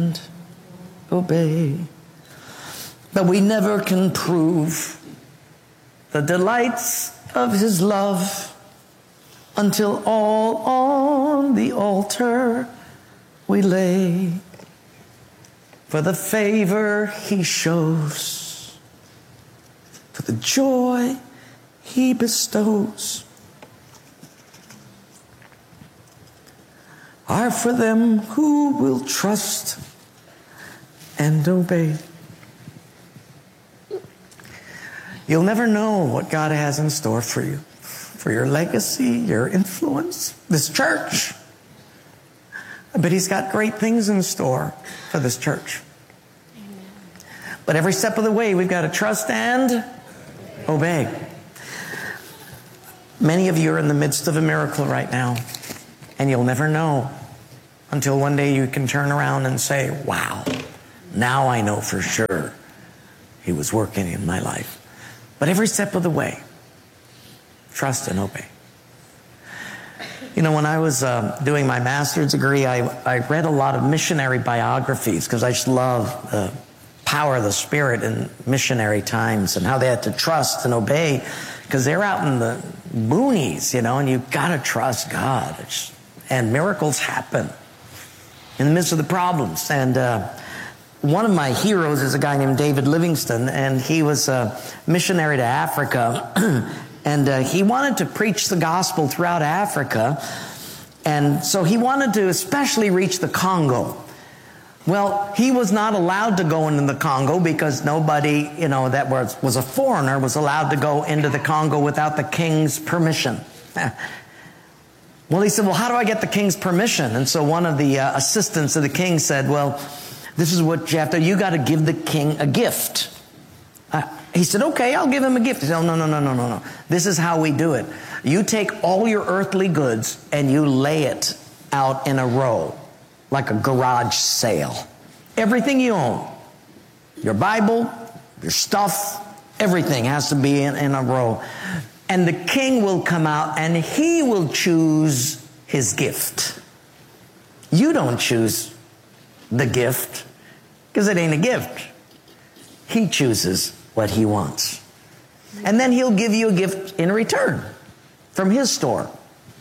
obey. But we never can prove the delights of his love until all on the altar we lay. For the favor he shows, for the joy he bestows, are for them who will trust and obey. You'll never know what God has in store for you, for your legacy, your influence, this church. But he's got great things in store for this church. But every step of the way, we've got to trust and obey. Many of you are in the midst of a miracle right now, and you'll never know until one day you can turn around and say, wow, now I know for sure he was working in my life. But every step of the way, trust and obey. You know, when I was doing my master's degree, I read a lot of missionary biographies because I just love the power of the Spirit in missionary times and how they had to trust and obey because they're out in the boonies, you know, and you've got to trust God. And miracles happen in the midst of the problems. And one of my heroes is a guy named David Livingstone, and he was a missionary to Africa. And he wanted to preach the gospel throughout Africa. And so he wanted to especially reach the Congo. Well, he was not allowed to go into the Congo because nobody, you know, that was a foreigner was allowed to go into the Congo without the king's permission. Well, he said, well, how do I get the king's permission? And so one of the assistants of the king said, well, this is what you have to do. You got to give the king a gift. He said, okay, I'll give him a gift. He said, no. This is how we do it. You take all your earthly goods and you lay it out in a row, like a garage sale. Everything you own, your Bible, your stuff, everything has to be in a row. And the king will come out and he will choose his gift. You don't choose the gift because it ain't a gift. He chooses what he wants. And then he'll give you a gift in return from his store.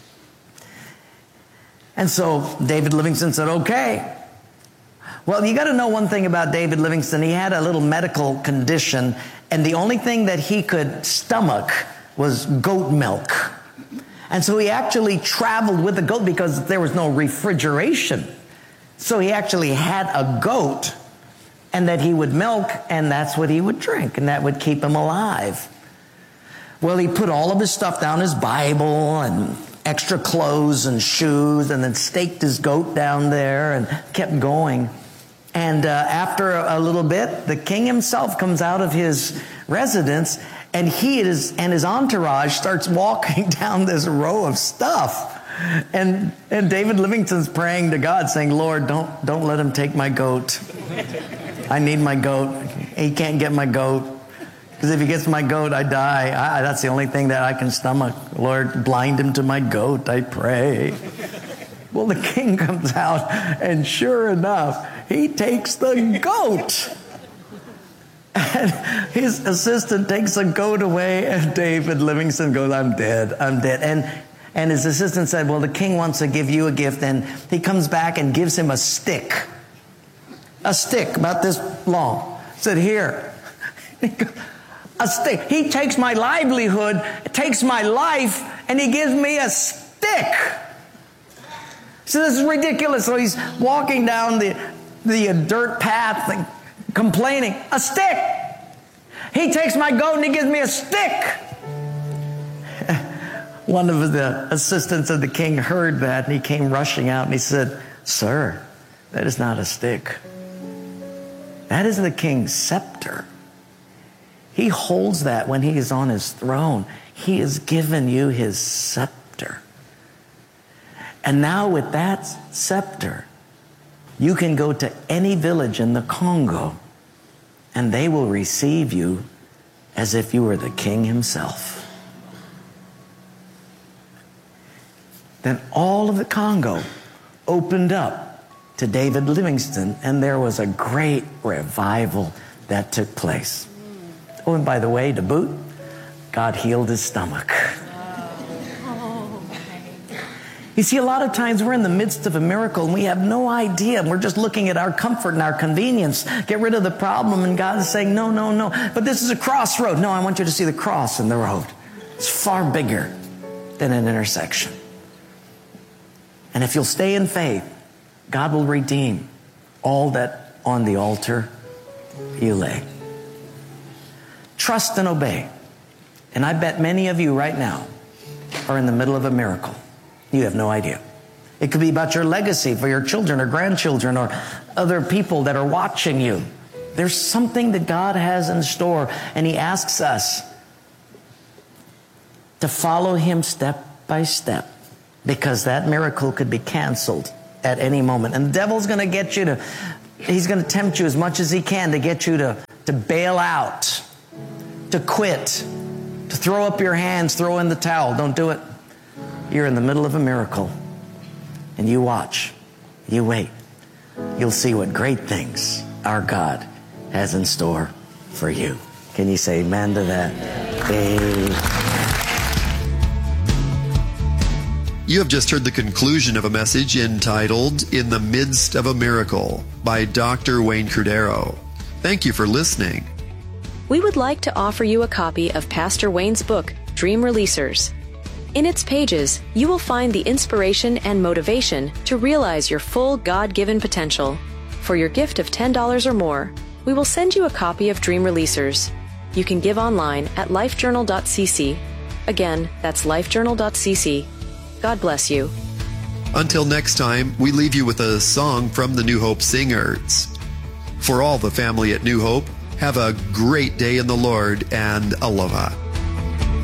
And so David Livingstone said, okay. Well, you got to know one thing about David Livingstone. He had a little medical condition, and the only thing that he could stomach was goat milk. And so he actually traveled with the goat because there was no refrigeration. So he actually had a goat and that he would milk, and that's what he would drink, and that would keep him alive. Well, he put all of his stuff down, his Bible and extra clothes and shoes, and then staked his goat down there and kept going. And after a little bit, the king himself comes out of his residence, and he and his entourage starts walking down this row of stuff. And David Livingstone's praying to God, saying, Lord, don't let him take my goat. I need my goat. He can't get my goat. Because if he gets my goat, I die. That's the only thing that I can stomach. Lord, blind him to my goat, I pray. Well, the king comes out, and sure enough, he takes the goat. And his assistant takes the goat away, and David Livingstone goes, I'm dead. And his assistant said, well, the king wants to give you a gift. And he comes back and gives him a stick. A stick about this long. Said, here. A stick. He takes my livelihood, takes my life, and he gives me a stick. So this is ridiculous. So he's walking down the dirt path complaining. A stick. He takes my goat and he gives me a stick. One of the assistants of the king heard that, and he came rushing out and he said, sir, that is not a stick. That is the king's scepter. He holds that when he is on his throne. He has given you his scepter. And now with that scepter, you can go to any village in the Congo, and they will receive you as if you were the king himself. Then all of the Congo opened up to David Livingstone, and there was a great revival that took place. Oh, and by the way, to boot, God healed his stomach. You see, a lot of times we're in the midst of a miracle and we have no idea. We're just looking at our comfort and our convenience. Get rid of the problem, and God is saying, no, no, no. But this is a crossroad. No, I want you to see the cross in the road. It's far bigger than an intersection. And if you'll stay in faith, God will redeem all that on the altar you lay. Trust and obey. And I bet many of you right now are in the middle of a miracle. You have no idea. It could be about your legacy for your children or grandchildren or other people that are watching you. There's something that God has in store, and he asks us to follow him step by step, because that miracle could be canceled at any moment. And the devil's going to get you to, he's going to tempt you as much as he can to get you to bail out, to quit, to throw up your hands, throw in the towel. Don't do it. You're in the middle of a miracle, and you watch, you wait. You'll see what great things our God has in store for you. Can you say amen to that? Amen. You have just heard the conclusion of a message entitled In the Midst of a Miracle by Dr. Wayne Cordeiro. Thank you for listening. We would like to offer you a copy of Pastor Wayne's book, Dream Releasers. In its pages, you will find the inspiration and motivation to realize your full God-given potential. For your gift of $10 or more, we will send you a copy of Dream Releasers. You can give online at lifejournal.cc. Again, that's lifejournal.cc. God bless you. Until next time, we leave you with a song from the New Hope Singers. For all the family at New Hope, have a great day in the Lord, and aloha.